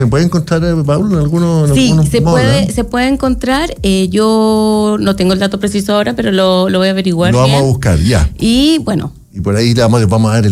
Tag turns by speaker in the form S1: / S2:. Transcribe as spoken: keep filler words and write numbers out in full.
S1: ¿Se puede encontrar, Pablo, en algunos en
S2: Sí,
S1: algunos
S2: se
S1: modos,
S2: puede,
S1: ¿eh?
S2: se puede encontrar. Eh, yo no tengo el dato preciso ahora, pero lo, lo voy a averiguar
S1: Lo vamos
S2: bien.
S1: a buscar, ya.
S2: Y bueno.
S1: Y por ahí le vamos, vamos a dar el